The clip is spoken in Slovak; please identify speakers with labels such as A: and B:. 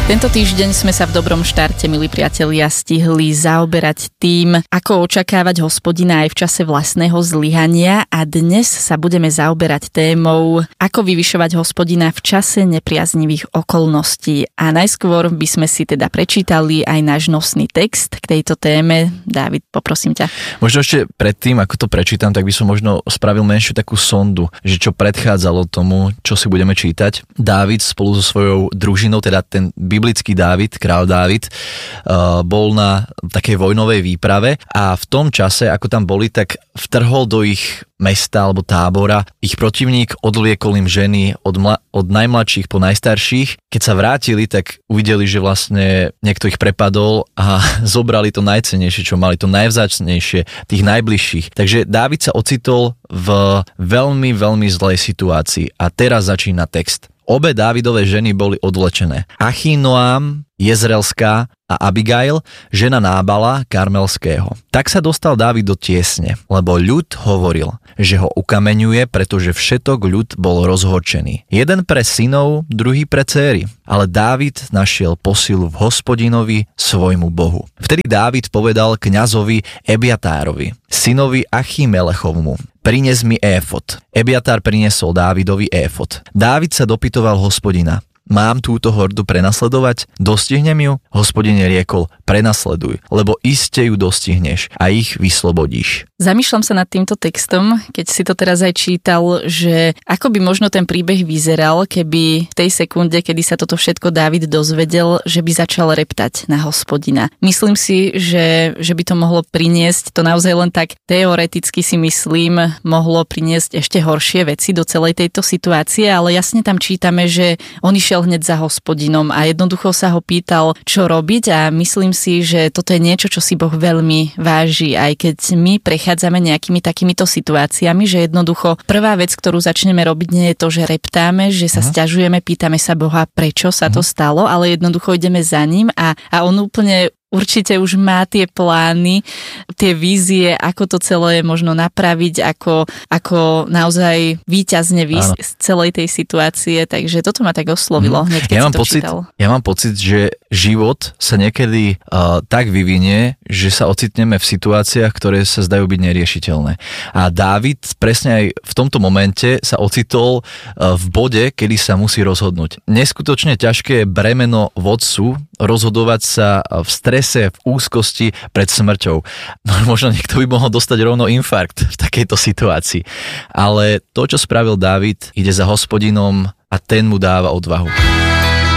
A: Tento týždeň sme sa v dobrom štarte, milí priatelia, stihli zaoberať tým, ako očakávať Hospodina aj v čase vlastného zlyhania, a dnes sa budeme zaoberať témou, ako vyvyšovať Hospodina v čase nepriaznivých okolností. A najskôr by sme si teda prečítali aj náš nosný text k tejto téme. Dávid, poprosím ťa.
B: Možno ešte predtým, ako to prečítam, tak by som možno spravil menšiu takú sondu, že čo predchádzalo tomu, čo si budeme čítať. Dávid spolu so svojou družinou, teda ten biblický Dávid, kráľ Dávid, bol na takej vojnovej výprave a v tom čase, ako tam boli, tak vtrhol do ich mesta alebo tábora. Ich protivník odvliekol im ženy od najmladších po najstarších. Keď sa vrátili, tak uvideli, že vlastne niekto ich prepadol a zobrali to najcennejšie, čo mali, to najvzácnejšie, tých najbližších. Takže Dávid sa ocitol v veľmi, veľmi zlej situácii. A teraz začína text. Obe Dávidove ženy boli odvlečené. Achinoam, Jezreelská, a Abigail, žena Nábala, Karmelského. Tak sa dostal Dávid do tiesne, lebo ľud hovoril, že ho ukameňuje, pretože všetok ľud bol rozhorčený. Jeden pre synov, druhý pre dcéry. Ale Dávid našiel posilu v Hospodinovi, svojmu Bohu. Vtedy Dávid povedal kňazovi Ebiatárovi, synovi Achimelechovmu: prines mi éfod. Ebiatár priniesol Dávidovi éfod. Dávid sa dopytoval Hospodina: mám túto hordu prenasledovať? Dostihnem ju? Hospodine riekol: prenasleduj, lebo iste ju dostihneš a ich vyslobodíš.
A: Zamýšľam sa nad týmto textom, keď si to teraz aj čítal, že ako by možno ten príbeh vyzeral, keby v tej sekunde, kedy sa toto všetko Dávid dozvedel, že by začal reptať na Hospodina. Myslím si, že by to mohlo priniesť, to naozaj len tak teoreticky si myslím, mohlo priniesť ešte horšie veci do celej tejto situácie, ale jasne tam čítame, že on išiel hneď za Hospodinom a jednoducho sa ho pýtal, čo robiť, a myslím si, že toto je niečo, čo si Boh veľmi váži, aj keď my prechádzame nejakými takýmito situáciami, že jednoducho prvá vec, ktorú začneme robiť, nie je to, že reptáme, že sa sťažujeme, pýtame sa Boha, prečo sa to stalo, ale jednoducho ideme za ním a on úplne určite už má tie plány, tie vízie, ako to celé možno napraviť, ako naozaj víťazne výjsť z celej tej situácie, takže toto ma tak oslovilo. Ja
B: mám pocit, že život sa niekedy tak vyvinie, že sa ocitneme v situáciách, ktoré sa zdajú byť neriešiteľné. A Dávid presne aj v tomto momente sa ocitol v bode, kedy sa musí rozhodnúť. Neskutočne ťažké bremeno vodcu rozhodovať sa v strese, v úzkosti pred smrťou. Možno niekto by mohol dostať rovno infarkt v takejto situácii. Ale to, čo spravil Dávid, ide za Hospodinom a ten mu dáva odvahu.